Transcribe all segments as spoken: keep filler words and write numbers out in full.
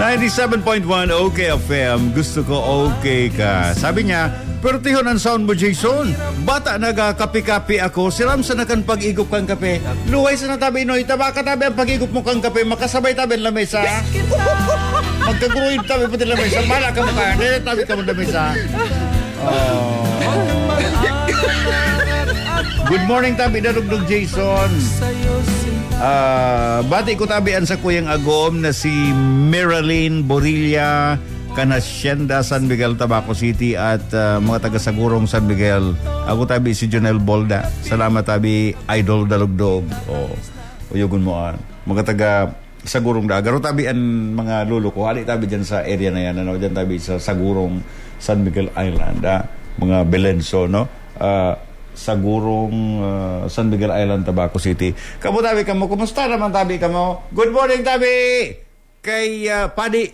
ninety-seven point one OK F M. Gusto ko okay ka. Sabi niya, pertihon ang sound mo, Jason. Bata nagakapi-kapi ako. Siram sa nakan pag-igop kang kape. Luhay sa natabi, Noy. Taba ka tabi ang pag-igop mo kang kape. Makasabay tabi ang lamesa. Magkaguruin tabi pati lamesa. Bala ka mo ka. Dili tabi ka mo lamesa. Oh. Good morning tabi, Darugdog Jason. Uh, bati ko tabian sa kuyang agom na si Miraline Borilla, Canacienda, San Miguel, Tabaco City at uh, mga taga Sagurong San Miguel. Ako tabi si Jonel Bolda. Salamat tabi Idol Dalugdog. O uyugon mo an. Mga taga Sagurong da. Garo tabi ang mga lolo ko. Hali tabi dyan sa area na yan. Ano? Dyan tabi sa Sagurong San Miguel Island. Ah? Mga Belenso, no? Uh, Sagurong uh, San Miguel Island, Tabaco City. Kamu tabi kamo, kumusta naman tabi kamo? Good morning tabi kay uh, Padi.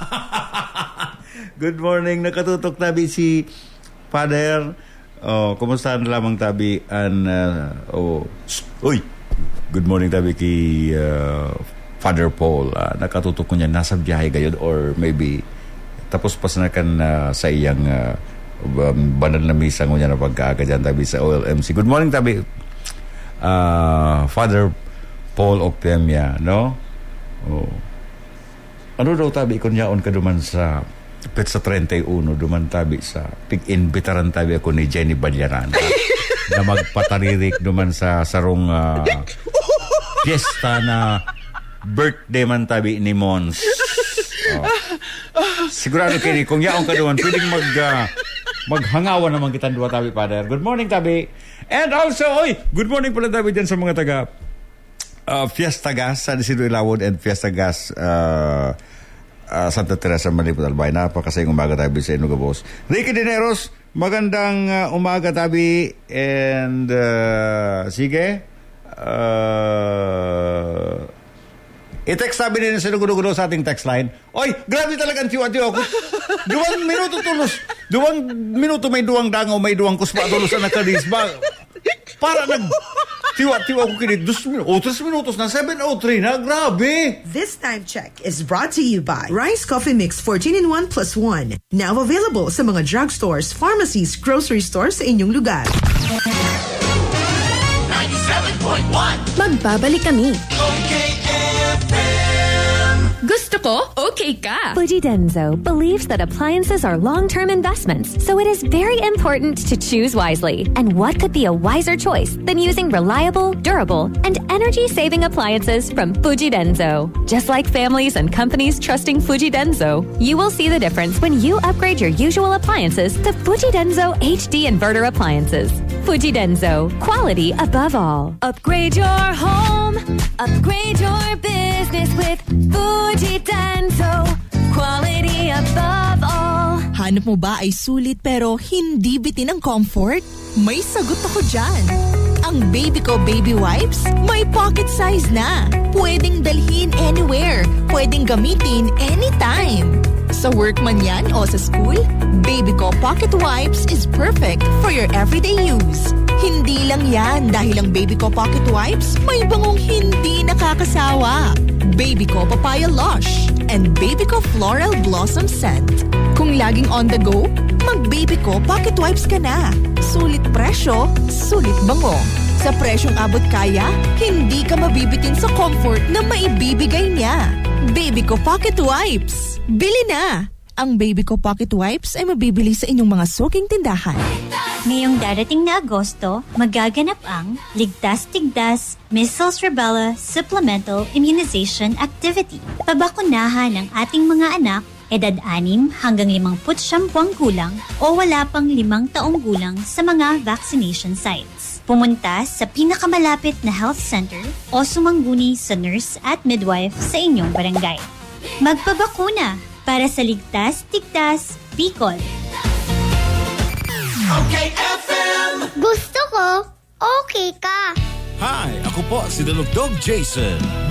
Good morning, nakatutok tabi si Father. Oh, kumusta na lamang tabi an uh, oh, uy. Good morning tabi kay uh, Father Paul. Uh, nakatutok ko niya nasa biyahe gayud or maybe tapos pas na kan uh, sa iyang uh, Um, banal na misa ko niya na pagkaaga dyan tabi sa O L M C. Good morning tabi uh, Father Paul Octemia, no? Oh. Ano daw tabi kung yaon ka duman sa Petsa thirty-one duman tabi sa pig-invitaran tabi ako ni Jenny Balyaran na magpataririk duman sa sarong uh, fiesta na birthday man tabi ni Mons. Oh. Sigurado kini kung yaon ka duman pwedeng mag uh, maghangawan naman kita dua tabi, Father. Good morning tabi. And also, oy, good morning pala tabi dyan sa mga taga uh, Fiesta Gas, San Isidro Ilawod and Fiesta Gas uh, uh, Santa Teresa, Malipot, Albay. Napakasayang umaga tabi sa Inuga Boss. Ricky Dineros, magandang uh, umaga tabi. And uh, sige uh, i-text sabi nila sa lugudugudo sa ating text line. Oy, grabe talagang tiwa-tiwa ako. Duwang minuto tulos. Duwang minuto may duwang dangaw, may duwang kuspa tulos na nakarisba. Para nag tiwa-tiwa ko kinit. Dos minutos. O, tres minutos na. seven oh three na. Grabe. This time check is brought to you by Rice Coffee Mix fourteen in one plus one. Now available sa mga drugstores, pharmacies, grocery stores sa inyong lugar. ninety-seven point one Magbabalik kami. Okay F M. Gusto ko, okay ka. Fuji Denso believes that appliances are long-term investments, so it is very important to choose wisely. And what could be a wiser choice than using reliable, durable, and energy-saving appliances from Fuji Denso? Just like families and companies trusting Fuji Denso, you will see the difference when you upgrade your usual appliances to Fuji Denso H D inverter appliances. Fuji Denso, quality above all. Upgrade your home, upgrade your business with Fuji Denso, quality above all. Hanap mo ba ay sulit pero hindi bitin ang comfort? May sagot ako dyan. Ang Babyco Baby Wipes, may pocket size na. Pwedeng dalhin anywhere. Pwedeng gamitin anytime. Sa work man yan o sa school, Babyco Pocket Wipes is perfect for your everyday use. Hindi lang yan dahil ang Babyco Pocket Wipes may bangong hindi nakakasawa. Babyco Papaya Lush and Babyco Floral Blossom Scent. Kung laging on the go, mag-Babyco Pocket Wipes ka na. Sulit presyo, sulit bango. Sa presyong abot kaya, hindi ka mabibitin sa comfort na maibibigay niya. Babyco Pocket Wipes. Bili na! Ang Babyco Pocket Wipes ay mabibili sa inyong mga suking tindahan. Ngayong darating na Agosto, magaganap ang Ligtas Tigdas Measles Rubella Supplemental Immunization Activity. Pabakunahan ang ating mga anak, edad anim hanggang limangput siyam buwang gulang o wala pang limang taong gulang sa mga vaccination sites. Pumunta sa pinakamalapit na health center o sumangguni sa nurse at midwife sa inyong barangay. Magpabakuna para sa Ligtas Tigdas Bicol. Okay F M. Gusto ko, okay ka. Hi, ako po si Dalugdog Jason.